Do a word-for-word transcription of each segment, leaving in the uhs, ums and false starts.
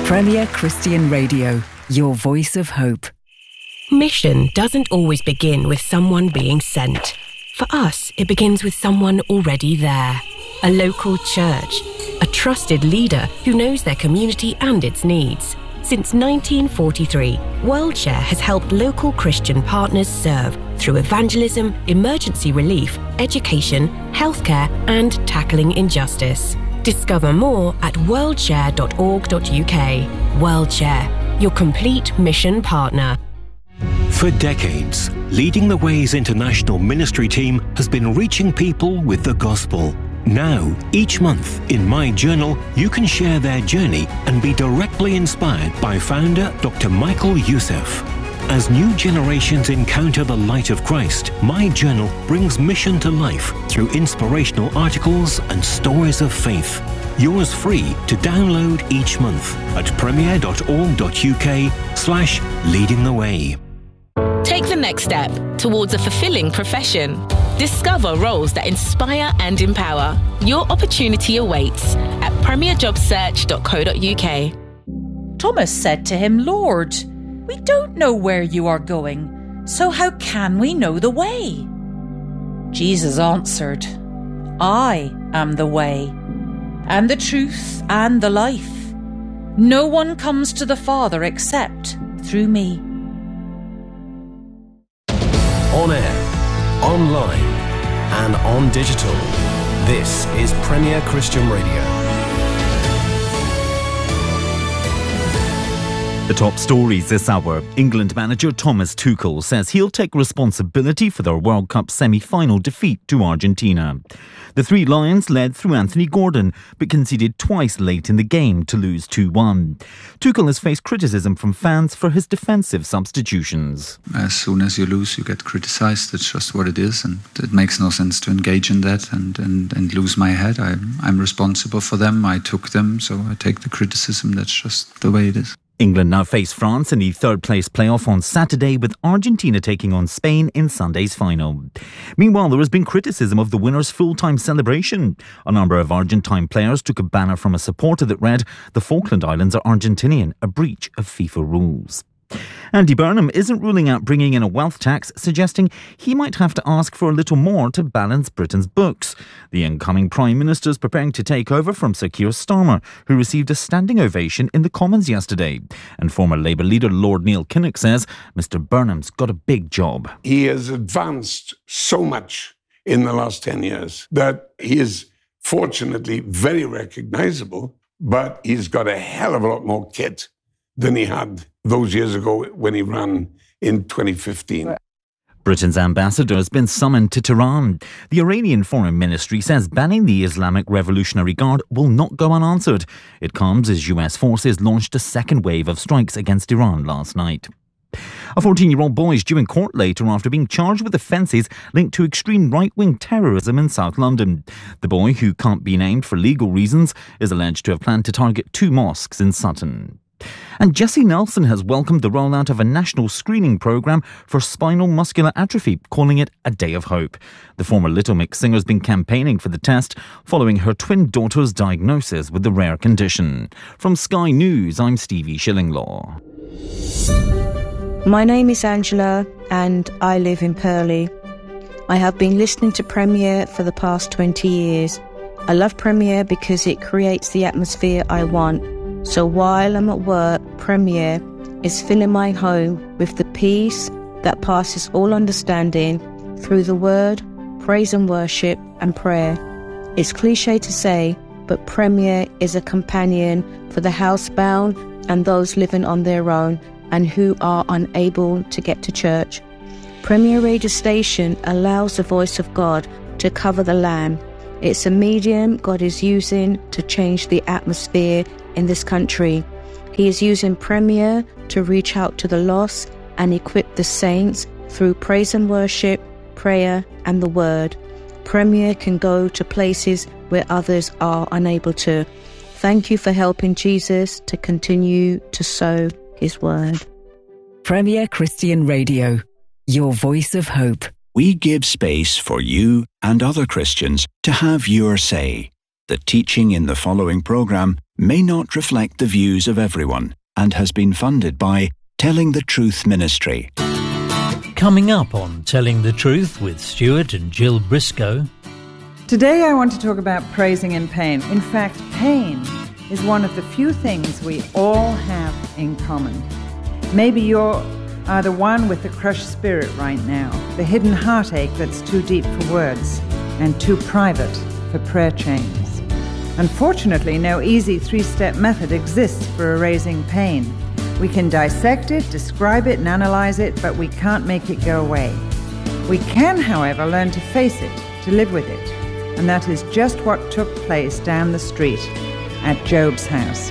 Premier Christian Radio, your voice of hope. Mission doesn't always begin with someone being sent. For us, it begins with someone already there. A local church, a trusted leader who knows their community and its needs. Since nineteen forty-three, WorldShare has helped local Christian partners serve through evangelism, emergency relief, education, healthcare, and tackling injustice. Discover more at worldshare dot org dot U K. WorldShare, your complete mission partner. For decades, Leading the Way's international ministry team has been reaching people with the gospel. Now, each month, in My Journal, you can share their journey and be directly inspired by founder Doctor Michael Youssef. As new generations encounter the light of Christ, My Journal brings mission to life through inspirational articles and stories of faith. Yours free to download each month at premier dot org dot U K slash leading the way. Take the next step towards a fulfilling profession. Discover roles that inspire and empower. Your opportunity awaits at premier job search dot co dot U K. Thomas said to him, Lord, we don't know where you are going, so how can we know the way? Jesus answered, I am the way, and the truth, and the life. No one comes to the Father except through me. On air, online, and on digital. This is Premier Christian Radio. The top stories this hour. England manager Thomas Tuchel says he'll take responsibility for their World Cup semi-final defeat to Argentina. The Three Lions led through Anthony Gordon, but conceded twice late in the game to lose two one. Tuchel has faced criticism from fans for his defensive substitutions. As soon as you lose, you get criticised. It's just what it is, and it makes no sense to engage in that and, and, and lose my head. I'm, I'm responsible for them. I took them, so I take the criticism. That's just the way it is. England now face France in the third-place playoff on Saturday, with Argentina taking on Spain in Sunday's final. Meanwhile, there has been criticism of the winner's full-time celebration. A number of Argentine players took a banner from a supporter that read, "The Falkland Islands are Argentinian, a breach of FIFA rules." Andy Burnham isn't ruling out bringing in a wealth tax, suggesting he might have to ask for a little more to balance Britain's books. The incoming Prime Minister is preparing to take over from Sir Keir Starmer, who received a standing ovation in the Commons yesterday. And former Labour leader Lord Neil Kinnock says Mr Burnham's got a big job. He has advanced so much in the last ten years that he is fortunately very recognisable, but he's got a hell of a lot more kit than he had those years ago when he ran in twenty fifteen. Britain's ambassador has been summoned to Tehran. The Iranian Foreign Ministry says banning the Islamic Revolutionary Guard will not go unanswered. It comes as U S forces launched a second wave of strikes against Iran last night. A fourteen-year-old boy is due in court later after being charged with offences linked to extreme right-wing terrorism in South London. The boy, who can't be named for legal reasons, is alleged to have planned to target two mosques in Sutton. And Jessie Nelson has welcomed the rollout of a national screening programme for spinal muscular atrophy, calling it a day of hope. The former Little Mix singer has been campaigning for the test following her twin daughter's diagnosis with the rare condition. From Sky News, I'm Stevie Shillinglaw. My name is Angela and I live in Purley. I have been listening to Premier for the past twenty years. I love Premier because it creates the atmosphere I want. So while I'm at work, Premier is filling my home with the peace that passes all understanding through the word, praise and worship and prayer. It's cliche to say, but Premier is a companion for the housebound and those living on their own and who are unable to get to church. Premier Radio Station allows the voice of God to cover the land. It's a medium God is using to change the atmosphere in this country. He is using Premier to reach out to the lost and equip the saints through praise and worship, prayer and the word. Premier can go to places where others are unable to. Thank you for helping Jesus to continue to sow his word. Premier Christian Radio, your voice of hope. We give space for you and other Christians to have your say. The teaching in the following programme may not reflect the views of everyone and has been funded by Telling the Truth Ministry. Coming up on Telling the Truth with Stuart and Jill Briscoe. Today I want to talk about praising in pain. In fact, pain is one of the few things we all have in common. Maybe you're are the one with the crushed spirit right now, the hidden heartache that's too deep for words and too private for prayer chains. Unfortunately, no easy three-step method exists for erasing pain. We can dissect it, describe it, and analyze it, but we can't make it go away. We can, however, learn to face it, to live with it. And that is just what took place down the street at Job's house.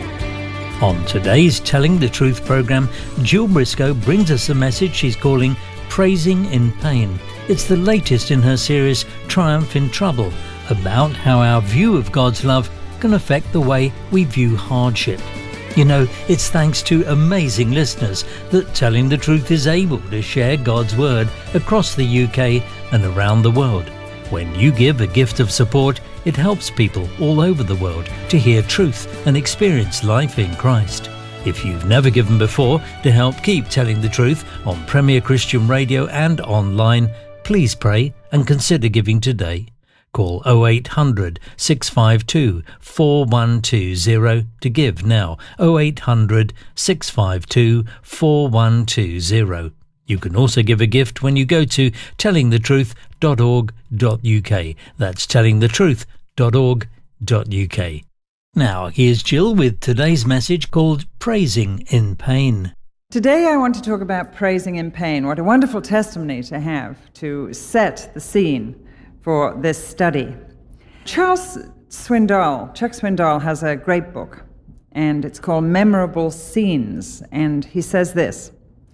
On today's Telling the Truth programme, Jill Briscoe brings us a message she's calling Praising in Pain. It's the latest in her series Triumph in Trouble, about how our view of God's love can affect the way we view hardship. You know, it's thanks to amazing listeners that Telling the Truth is able to share God's Word across the U K and around the world. When you give a gift of support, it helps people all over the world to hear truth and experience life in Christ. If you've never given before to help keep Telling the Truth on Premier Christian Radio and online, please pray and consider giving today. Call oh eight hundred, six five two, four one two zero to give now. oh eight hundred, six five two, four one two zero. You can also give a gift when you go to telling the truth dot org dot U K. That's telling the truth dot org dot U K. Now, here's Jill with today's message called Praising in Pain. Today I want to talk about praising in pain. What a wonderful testimony to have to set the scene for this study. Charles Swindoll, Chuck Swindoll, has a great book, and it's called Memorable Scenes, and he says this: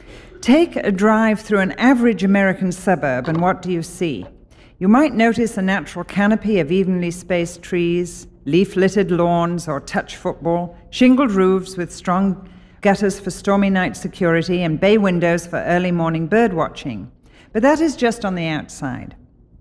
take a drive through an average American suburb, and what do you see? You might notice a natural canopy of evenly spaced trees, leaf-littered lawns or touch football, shingled roofs with strong gutters for stormy night security, and bay windows for early morning bird watching. But that is just on the outside.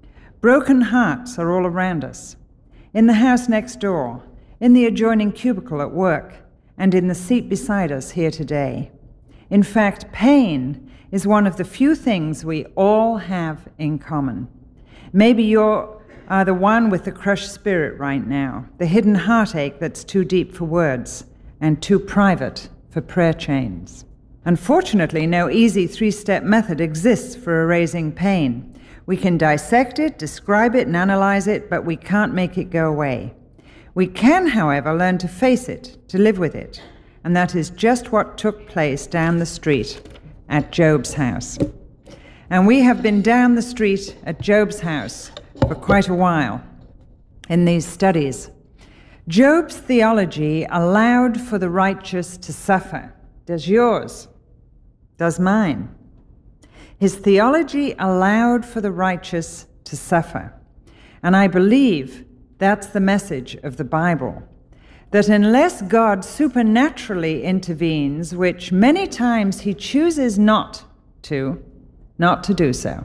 Broken hearts are all around us. In the house next door, in the adjoining cubicle at work, and in the seat beside us here today. In fact, pain is one of the few things we all have in common. Maybe you are the one with the crushed spirit right now, the hidden heartache that's too deep for words and too private for prayer chains. Unfortunately, no easy three-step method exists for erasing pain. We can dissect it, describe it, and analyze it, but we can't make it go away. We can, however, learn to face it, to live with it. And that is just what took place down the street at Job's house. And we have been down the street at Job's house for quite a while in these studies. Job's theology allowed for the righteous to suffer. Does yours? Does mine? His theology allowed for the righteous to suffer. And I believe that's the message of the Bible. That unless God supernaturally intervenes, which many times he chooses not to, not to do so,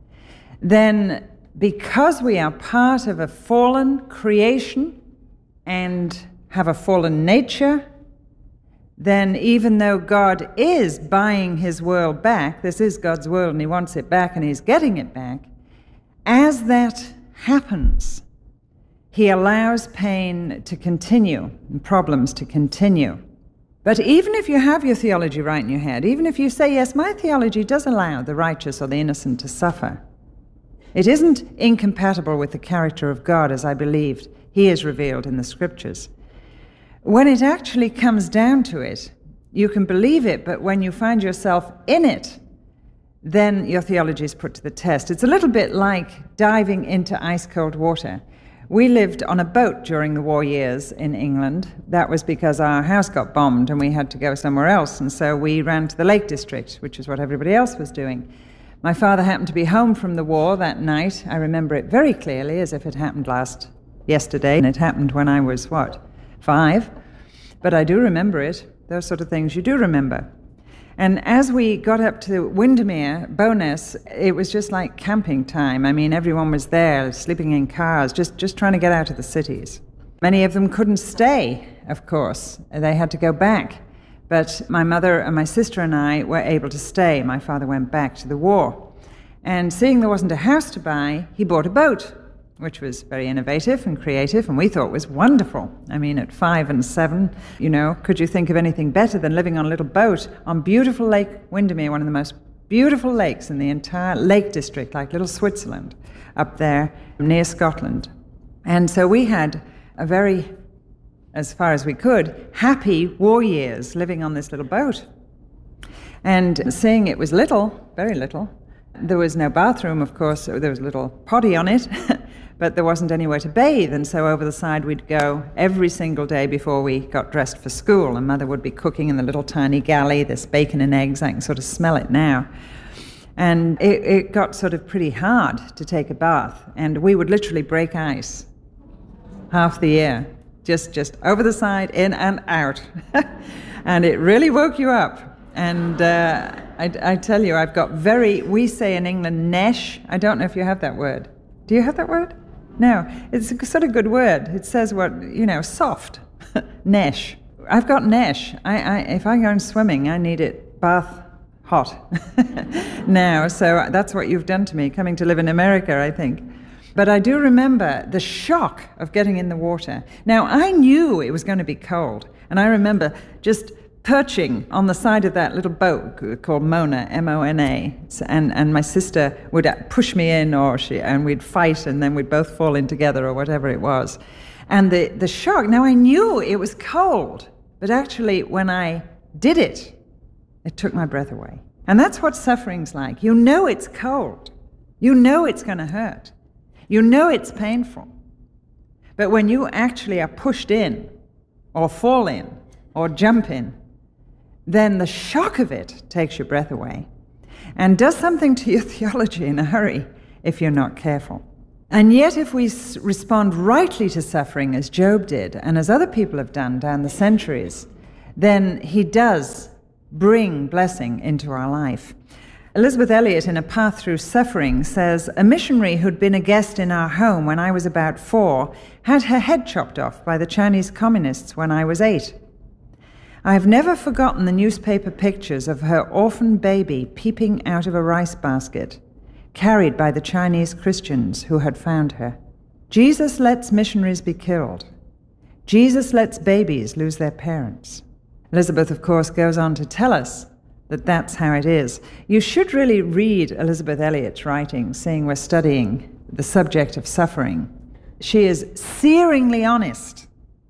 then because we are part of a fallen creation and have a fallen nature, then even though God is buying his world back, this is God's world and he wants it back and he's getting it back, as that happens, he allows pain to continue and problems to continue. But even if you have your theology right in your head, even if you say, yes, my theology does allow the righteous or the innocent to suffer, it isn't incompatible with the character of God as I believed he is revealed in the scriptures. When it actually comes down to it, you can believe it, but when you find yourself in it, then your theology is put to the test. It's a little bit like diving into ice-cold water. We lived on a boat during the war years in England. That was because our house got bombed and we had to go somewhere else, and so we ran to the Lake District, which is what everybody else was doing. My father happened to be home from the war that night. I remember it very clearly, as if it happened last yesterday, and it happened when I was, what, five? But I do remember it. Those sort of things you do remember. And as we got up to Windermere, Bowness, it was just like camping time. I mean, everyone was there, sleeping in cars, just, just trying to get out of the cities. Many of them couldn't stay, of course. They had to go back. But my mother and my sister and I were able to stay. My father went back to the war. And seeing there wasn't a house to buy, he bought a boat, which was very innovative and creative, and we thought was wonderful. I mean, at five and seven, you know, could you think of anything better than living on a little boat on beautiful Lake Windermere, one of the most beautiful lakes in the entire Lake District, like little Switzerland, up there near Scotland. And so we had a very, as far as we could, happy war years living on this little boat. And seeing it was little, very little, there was no bathroom, of course, so there was a little potty on it, but there wasn't anywhere to bathe, and so over the side we'd go every single day before we got dressed for school, and Mother would be cooking in the little tiny galley, this bacon and eggs, I can sort of smell it now. And it, it got sort of pretty hard to take a bath, and we would literally break ice half the year, just, just over the side, in and out. And it really woke you up. And uh, I, I tell you, I've got very, we say in England, nesh. I don't know if you have that word. Do you have that word? No. It's a sort of good word. It says what, you know, soft. Nesh. I've got nesh. I, I, if I go swimming, I need it bath hot now. So that's what you've done to me, coming to live in America, I think. But I do remember the shock of getting in the water. Now, I knew it was going to be cold. And I remember just perching on the side of that little boat called Mona, M O N A, and, and my sister would push me in, or she, and we'd fight, and then we'd both fall in together, or whatever it was. And the, the shock, now I knew it was cold, but actually when I did it, it took my breath away. And that's what suffering's like. You know it's cold. You know it's going to hurt. You know it's painful. But when you actually are pushed in, or fall in, or jump in, then the shock of it takes your breath away and does something to your theology in a hurry if you're not careful. And yet if we s- respond rightly to suffering, as Job did, and as other people have done down the centuries, then he does bring blessing into our life. Elizabeth Elliot, in A Path Through Suffering, says, "A missionary who'd been a guest in our home when I was about four had her head chopped off by the Chinese communists when I was eight. I have never forgotten the newspaper pictures of her orphan baby peeping out of a rice basket, carried by the Chinese Christians who had found her. Jesus lets missionaries be killed. Jesus lets babies lose their parents." Elizabeth, of course, goes on to tell us that that's how it is. You should really read Elizabeth Elliot's writings, seeing we're studying the subject of suffering. She is searingly honest.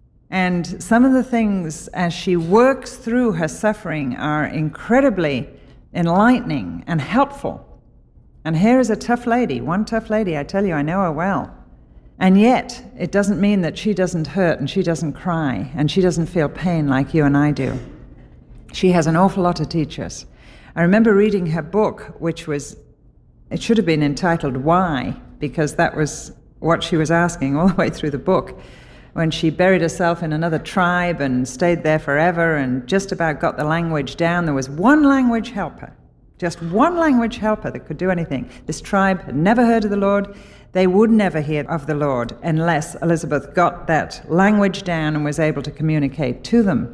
And some of the things as she works through her suffering are incredibly enlightening and helpful. And here is a tough lady, one tough lady, I tell you, I know her well. And yet, it doesn't mean that she doesn't hurt and she doesn't cry and she doesn't feel pain like you and I do. She has an awful lot to teach us. I remember reading her book, which was, it should have been entitled Why, because that was what she was asking all the way through the book. When she buried herself in another tribe and stayed there forever and just about got the language down, there was one language helper, just one language helper that could do anything. This tribe had never heard of the Lord. They would never hear of the Lord unless Elizabeth got that language down and was able to communicate to them.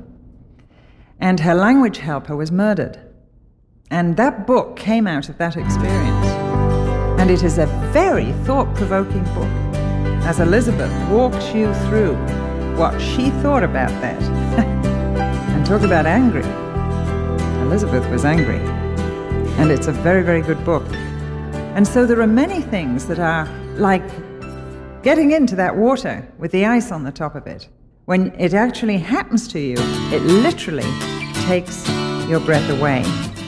And her language helper was murdered. And that book came out of that experience. And it is a very thought-provoking book, as Elizabeth walks you through what she thought about that. And talk about angry. Elizabeth was angry. And it's a very, very good book. And so there are many things that are like getting into that water with the ice on the top of it. When it actually happens to you, it literally takes your breath away.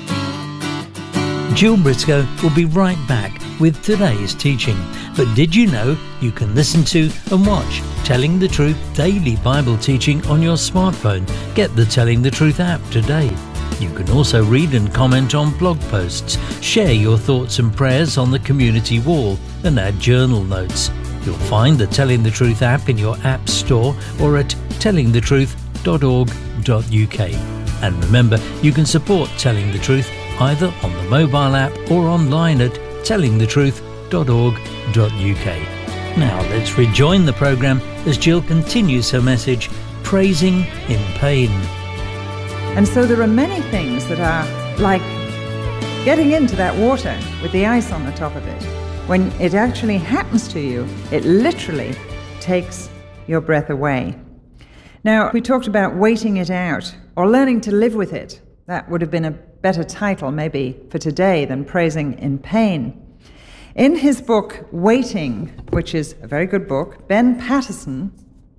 Jill Briscoe will be right back with today's teaching. But did you know you can listen to and watch Telling the Truth daily Bible teaching on your smartphone? Get the Telling the Truth app today. You can also read and comment on blog posts, share your thoughts and prayers on the community wall, and add journal notes. You'll find the Telling the Truth app in your app store or at telling the truth dot org dot U K. And remember, you can support Telling the Truth either on the mobile app or online at telling the truth dot org dot U K. Now let's rejoin the programme as Jill continues her message, Praising in Pain. And so there are many things that are like getting into that water with the ice on the top of it. When it actually happens to you, it literally takes your breath away. Now, we talked about waiting it out or learning to live with it. That would have been a better title maybe for today than Praising in Pain. In his book, Waiting, which is a very good book, Ben Patterson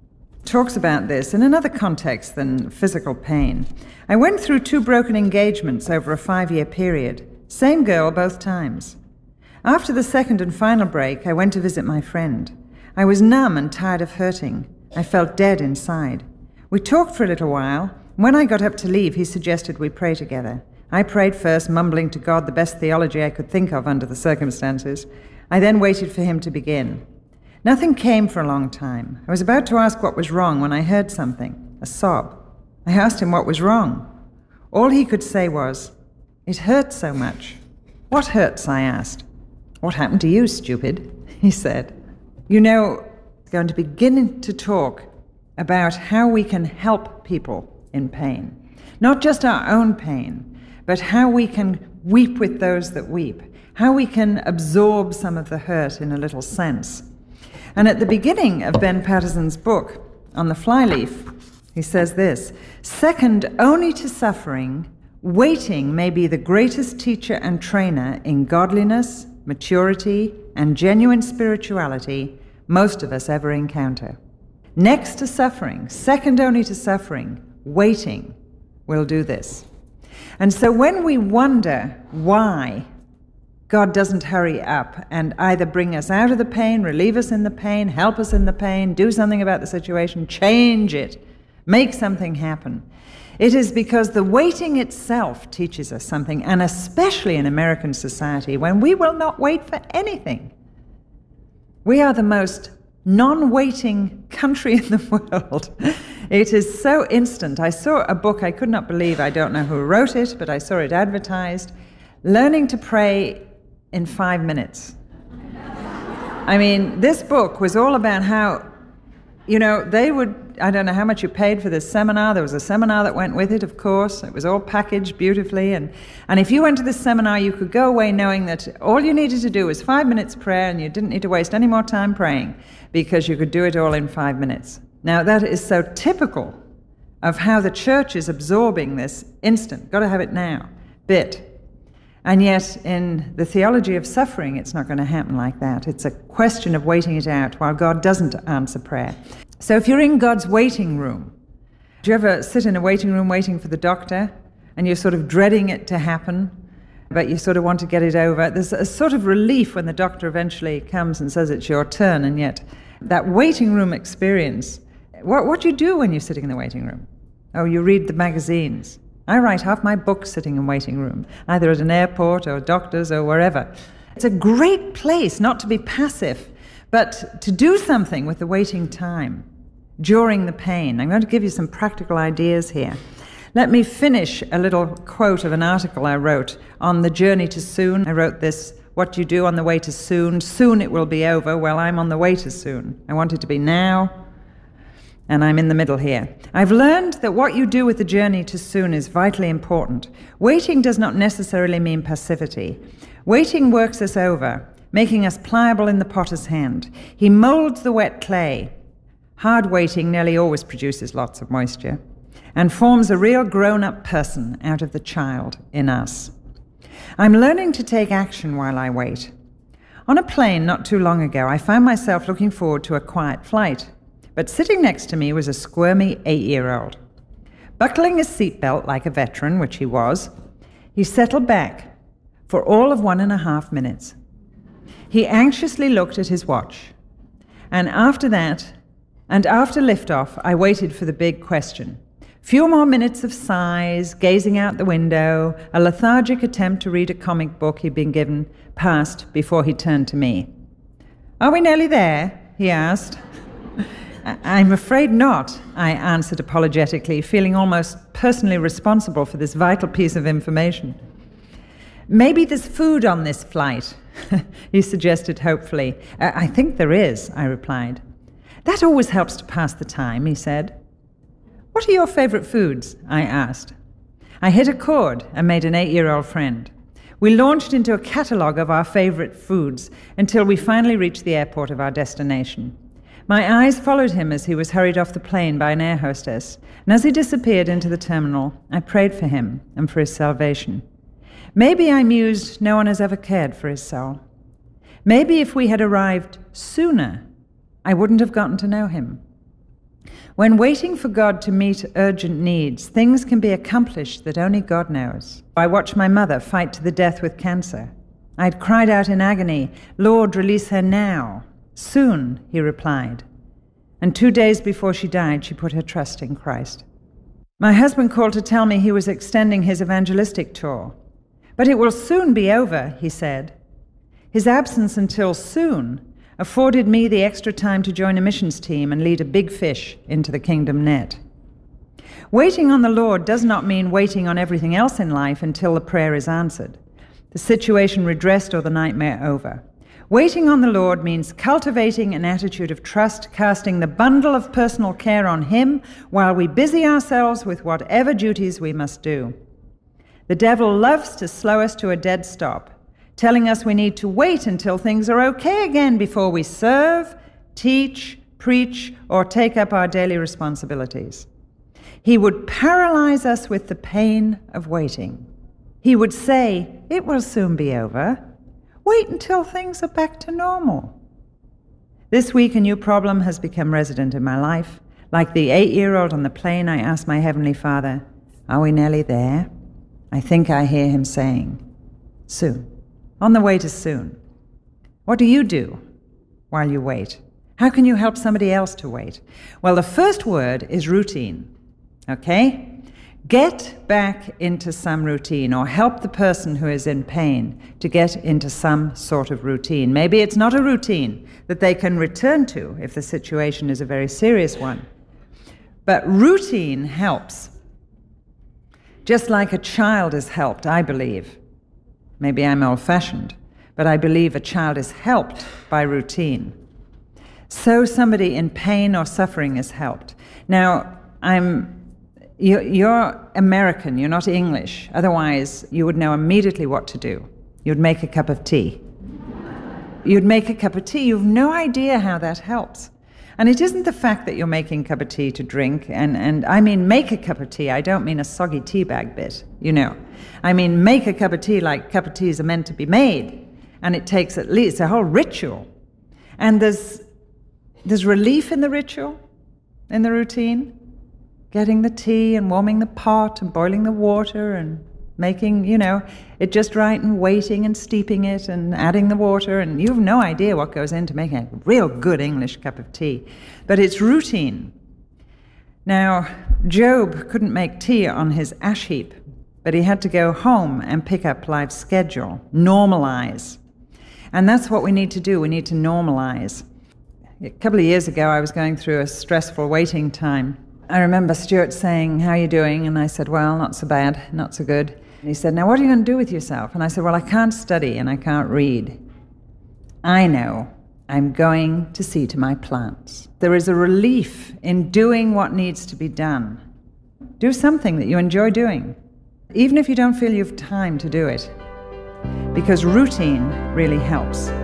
talks about this in another context than physical pain. I went through two broken engagements over a five-year period. Same girl both times. After the second and final break, I went to visit my friend. I was numb and tired of hurting. I felt dead inside. We talked for a little while. When I got up to leave, he suggested we pray together. I prayed first, mumbling to God the best theology I could think of under the circumstances. I then waited for him to begin. Nothing came for a long time. I was about to ask what was wrong when I heard something, a sob. I asked him what was wrong. All he could say was, "It hurts so much." "What hurts?" I asked. "What happened to you, stupid?" he said. You know, I'm going to begin to talk about how we can help people in pain. Not just our own pain, but how we can weep with those that weep, how we can absorb some of the hurt in a little sense. And at the beginning of Ben Patterson's book, on the flyleaf, he says this, "Second only to suffering, waiting may be the greatest teacher and trainer in godliness, maturity, and genuine spirituality most of us ever encounter. Next to suffering, second only to suffering, waiting will do this." And so when we wonder why God doesn't hurry up and either bring us out of the pain, relieve us in the pain, help us in the pain, do something about the situation, change it, make something happen, it is because the waiting itself teaches us something, and especially in American society, when we will not wait for anything. We are the most non-waiting country in the world. It is so instant. I saw a book I could not believe, I don't know who wrote it, but I saw it advertised, Learning to Pray in Five Minutes. I mean, this book was all about how, you know, they would, I don't know how much you paid for this seminar. There was a seminar that went with it, of course. It was all packaged beautifully. And, and if you went to this seminar, you could go away knowing that all you needed to do was five minutes prayer, and you didn't need to waste any more time praying because you could do it all in five minutes. Now, that is so typical of how the church is absorbing this instant, got to have it now, bit. And yet, in the theology of suffering, it's not going to happen like that. It's a question of waiting it out while God doesn't answer prayer. So if you're in God's waiting room, do you ever sit in a waiting room waiting for the doctor, and you're sort of dreading it to happen, but you sort of want to get it over? There's a sort of relief when the doctor eventually comes and says it's your turn, and yet that waiting room experience, what, what do you do when you're sitting in the waiting room? Oh, you read the magazines. I write half my books sitting in waiting room, either at an airport or doctors or wherever. It's a great place not to be passive, but to do something with the waiting time during the pain. I'm going to give you some practical ideas here. Let me finish a little quote of an article I wrote on the journey to soon. I wrote this, what you do on the way to soon. Soon it will be over. Well, I'm on the way to soon. I want it to be now, and I'm in the middle here. I've learned that what you do with the journey to soon is vitally important. Waiting does not necessarily mean passivity. Waiting works us over, making us pliable in the potter's hand. He molds the wet clay. Hard waiting nearly always produces lots of moisture and forms a real grown-up person out of the child in us. I'm learning to take action while I wait. On a plane not too long ago, I found myself looking forward to a quiet flight. But sitting next to me was a squirmy eight-year-old. Buckling his seatbelt like a veteran, which he was, he settled back for all of one and a half minutes. He anxiously looked at his watch. And after that, and after liftoff, I waited for the big question. Few more minutes of sighs, gazing out the window, a lethargic attempt to read a comic book he'd been given, passed before he turned to me. "Are we nearly there?" he asked. "I'm afraid not," I answered apologetically, feeling almost personally responsible for this vital piece of information. Maybe there's food on this flight, he suggested hopefully. I think there is, I replied. That always helps to pass the time, he said. What are your favourite foods? I asked. I hit a chord and made an eight-year-old friend. We launched into a catalogue of our favourite foods until we finally reached the airport of our destination. My eyes followed him as he was hurried off the plane by an air hostess, and as he disappeared into the terminal, I prayed for him and for his salvation. Maybe I mused no one has ever cared for his soul. Maybe if we had arrived sooner, I wouldn't have gotten to know him. When waiting for God to meet urgent needs, things can be accomplished that only God knows. I watched my mother fight to the death with cancer. I had cried out in agony, Lord, release her now. Soon, he replied. And two days before she died, she put her trust in Christ. My husband called to tell me he was extending his evangelistic tour. But it will soon be over, he said. His absence until soon afforded me the extra time to join a missions team and lead a big fish into the kingdom net. Waiting on the Lord does not mean waiting on everything else in life until the prayer is answered, the situation redressed or the nightmare over. Waiting on the Lord means cultivating an attitude of trust, casting the bundle of personal care on Him while we busy ourselves with whatever duties we must do. The devil loves to slow us to a dead stop, telling us we need to wait until things are okay again before we serve, teach, preach, or take up our daily responsibilities. He would paralyze us with the pain of waiting. He would say, it will soon be over. Wait until things are back to normal. This week, a new problem has become resident in my life. Like the eight-year-old on the plane, I asked my Heavenly Father, are we nearly there? I think I hear Him saying, soon. On the way to soon. What do you do while you wait? How can you help somebody else to wait? Well, the first word is routine, okay? Get back into some routine, or help the person who is in pain to get into some sort of routine. Maybe it's not a routine that they can return to if the situation is a very serious one. But routine helps. Just like a child is helped, I believe. Maybe I'm old-fashioned, but I believe a child is helped by routine. So somebody in pain or suffering is helped. Now, I'm you're American, you're not English. Otherwise, you would know immediately what to do. You'd make a cup of tea. You'd make a cup of tea. You've no idea how that helps. And it isn't the fact that you're making a cup of tea to drink, and, and I mean make a cup of tea. I don't mean a soggy tea bag bit, you know. I mean make a cup of tea like cup of teas are meant to be made. And it takes at least a whole ritual. And there's, there's relief in the ritual, in the routine. Getting the tea and warming the pot and boiling the water and making, you know, it just right and waiting and steeping it and adding the water, and you have no idea what goes into making a real good English cup of tea. But it's routine. Now, Job couldn't make tea on his ash heap, but he had to go home and pick up life's schedule, normalize. And that's what we need to do. We need to normalize. A couple of years ago, I was going through a stressful waiting time. I remember Stuart saying, how are you doing? And I said, well, not so bad, not so good. And he said, now what are you going to do with yourself? And I said, well, I can't study and I can't read. I know I'm going to see to my plants. There is a relief in doing what needs to be done. Do something that you enjoy doing, even if you don't feel you have time to do it, because routine really helps.